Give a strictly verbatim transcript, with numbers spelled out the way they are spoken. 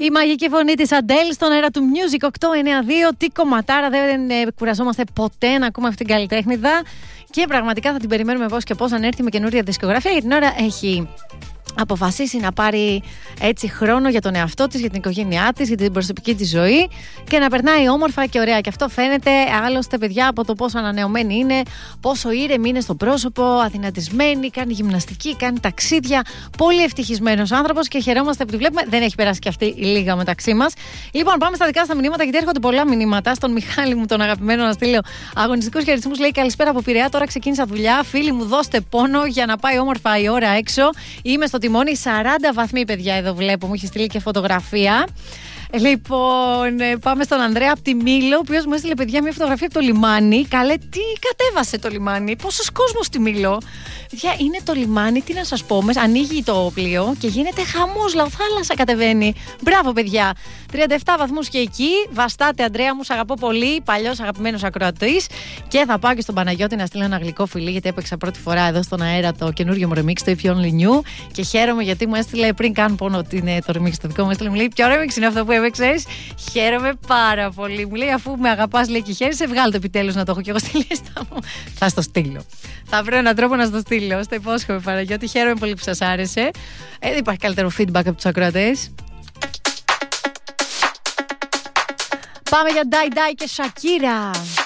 Η μαγική φωνή της Αντέλ στον αέρα του Music οκτώ εννιά δύο. Τι κομματάρα, δεν ε, κουραζόμαστε ποτέ να ακούμε αυτήν την καλλιτέχνηδα. Και πραγματικά θα την περιμένουμε πώς και πώς αν έρθει με καινούρια δισκογραφία. Για την ώρα έχει αποφασίσει να πάρει έτσι χρόνο για τον εαυτό της, για την οικογένειά της, για την προσωπική της ζωή και να περνάει όμορφα και ωραία. Και αυτό φαίνεται άλλωστε, παιδιά, από το πόσο ανανεωμένη είναι, πόσο ήρεμη είναι στο πρόσωπο, αδυνατισμένη, κάνει γυμναστική, κάνει ταξίδια. Πολύ ευτυχισμένος άνθρωπος και χαιρόμαστε που τη βλέπουμε. Δεν έχει περάσει και αυτή η λίγα μεταξύ μας. Λοιπόν, πάμε στα δικά στα μηνύματα, γιατί έρχονται πολλά μηνύματα. Στον Μιχάλη μου, τον αγαπημένο, να στείλω αγωνιστικούς χαιρετισμούς. Λέει: καλησπέρα από Πειραιά. Τώρα ξεκίνησα δουλειά. Φίλοι μου, δώστε πόνο για να πάει όμορφα η ώρα έξω. Είμαι στο τιμόνι, σαράντα βαθμοί, παιδιά, εδώ βλέπω. Μου έχει στείλει και φωτογραφία. Λοιπόν, πάμε στον Ανδρέα από τη Μήλο, ο οποίος μου έστειλε, παιδιά, μια φωτογραφία από το λιμάνι. Καλέ, τι κατέβασε το λιμάνι, πόσος κόσμος στη Μήλο. Παιδιά, είναι το λιμάνι, τι να σας πω, ανοίγει το πλοίο και γίνεται χαμός, λαοθάλασσα κατεβαίνει. Μπράβο, παιδιά. τριάντα επτά βαθμούς και εκεί. Βαστάτε, Ανδρέα μου, σ' αγαπώ πολύ. Παλιός αγαπημένος ακροατής. Και θα πάω και στον Παναγιώτη να στείλω ένα γλυκό φιλί, γιατί έπαιξα πρώτη φορά εδώ στον αέρα το καινούργιο μου remix, το If You Only Knew. Και χαίρομαι γιατί μου έστειλε πριν καν πω ότι είναι το remix το δικό μου. Έστειλε, μου λέει, ποιο remix είναι αυτό που έπαιξες. Χαίρομαι πάρα πολύ. Μου λέει, αφού με αγαπάς, λέει, και χαίρεσαι, βγάλω το επιτέλους να το έχω και εγώ στη λίστα μου. Θα στο στείλω. Θα βρω έναν τρόπο να στο στείλω. Στο υπόσχομαι, Παναγιώτη. Χαίρομαι πολύ που σας άρεσε. Ε, δεν υπάρχει καλύτερο feedback από τους ακροατές. Πάμε για Die Die και Shakira.